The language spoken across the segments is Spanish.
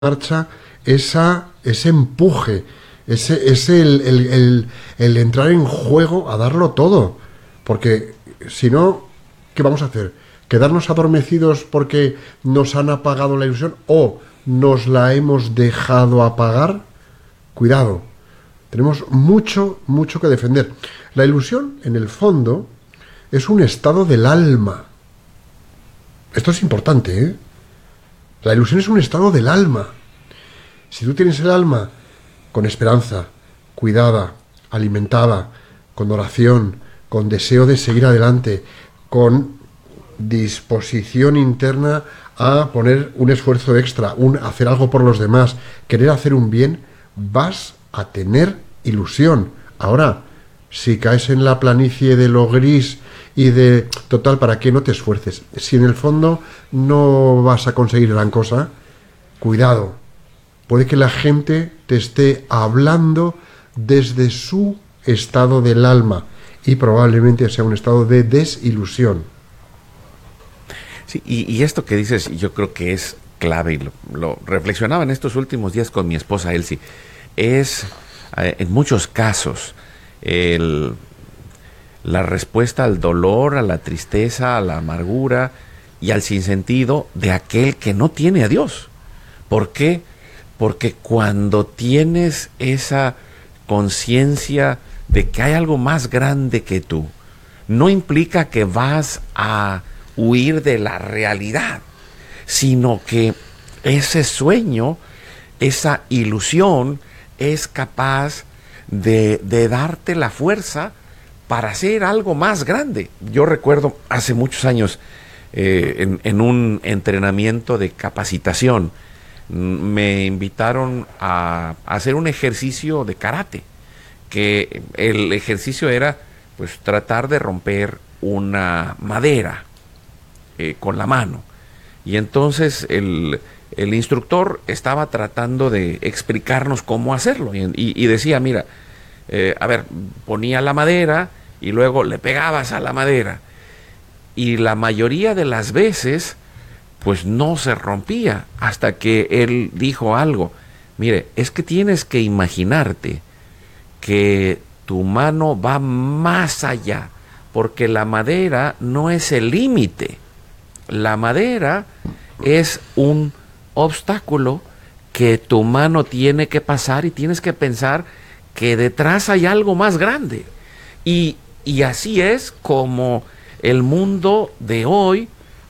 marcha ese empuje, el entrar en juego a darlo todo. Porque si no, ¿qué vamos a hacer? ¿Quedarnos adormecidos porque nos han apagado la ilusión o nos la hemos dejado apagar? Cuidado, tenemos mucho que defender. La ilusión, en el fondo, es un estado del alma. Esto es importante, ¿eh? La ilusión es un estado del alma. Si tú tienes el alma con esperanza, cuidada, alimentada, con oración, con deseo de seguir adelante, con disposición interna a poner un esfuerzo extra, hacer algo por los demás, querer hacer un bien, vas a tener ilusión. Ahora, si caes en la planicie de lo gris y de total, ¿para qué no te esfuerces? Si en el fondo no vas a conseguir gran cosa, cuidado. Puede que la gente te esté hablando desde su estado del alma y probablemente sea un estado de desilusión. Sí, y esto que dices yo creo que es clave y lo reflexionaba en estos últimos días con mi esposa Elsie. Es en muchos casos la respuesta al dolor, a la tristeza, a la amargura y al sinsentido de aquel que no tiene a Dios. ¿Por qué? Porque cuando tienes esa conciencia de que hay algo más grande que tú, no implica que vas a huir de la realidad, sino que ese sueño, esa ilusión es capaz de darte la fuerza para hacer algo más grande. Yo recuerdo hace muchos años en un entrenamiento de capacitación me invitaron a hacer un ejercicio de karate, que el ejercicio era pues tratar de romper una madera con la mano. Y entonces el instructor estaba tratando de explicarnos cómo hacerlo y decía, mira, a ver, ponía la madera y luego le pegabas a la madera y la mayoría de las veces pues no se rompía, hasta que él dijo algo. Mire, es que tienes que imaginarte que tu mano va más allá, porque la madera no es el límite. La madera es un obstáculo que tu mano tiene que pasar y tienes que pensar que detrás hay algo más grande. Y así es como el mundo de hoy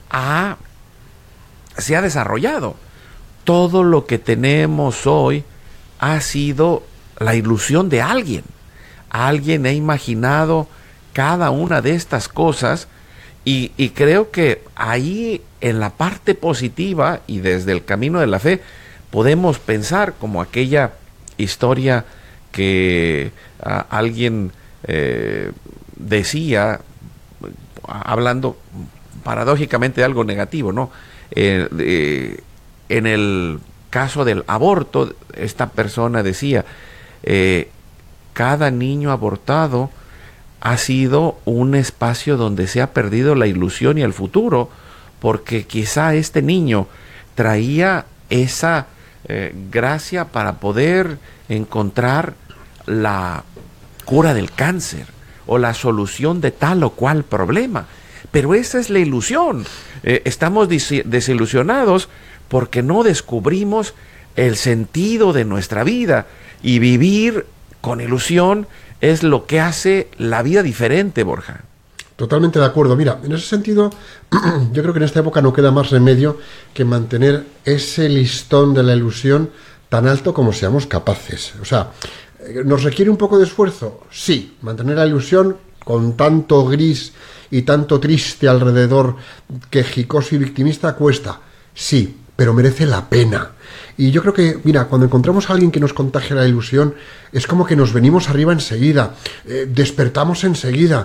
se ha desarrollado. Todo lo que tenemos hoy ha sido la ilusión de alguien. Alguien ha imaginado cada una de estas cosas y creo que ahí en la parte positiva y desde el camino de la fe podemos pensar como aquella historia que alguien decía, hablando paradójicamente de algo negativo, ¿no? En el caso del aborto, esta persona decía, cada niño abortado ha sido un espacio donde se ha perdido la ilusión y el futuro, porque quizá este niño traía esa gracia para poder encontrar la cura del cáncer o la solución de tal o cual problema. Pero esa es la ilusión. Estamos desilusionados porque no descubrimos el sentido de nuestra vida, y vivir con ilusión es lo que hace la vida diferente, Borja. Totalmente de acuerdo. Mira, en ese sentido, yo creo que en esta época no queda más remedio que mantener ese listón de la ilusión tan alto como seamos capaces. O sea, ¿nos requiere un poco de esfuerzo? Sí, mantener la ilusión con tanto gris y tanto triste alrededor, quejicoso y victimista, cuesta. Sí, pero merece la pena. Y yo creo que, mira, cuando encontramos a alguien que nos contagia la ilusión, es como que nos venimos arriba enseguida, despertamos enseguida,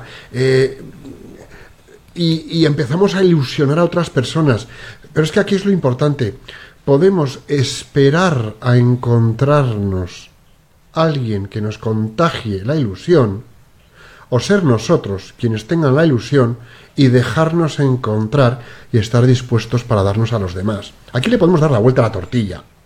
y empezamos a ilusionar a otras personas. Pero es que aquí es lo importante. Podemos esperar a encontrarnos alguien que nos contagie la ilusión, o ser nosotros quienes tengan la ilusión y dejarnos encontrar y estar dispuestos para darnos a los demás. Aquí le podemos dar la vuelta a la tortilla.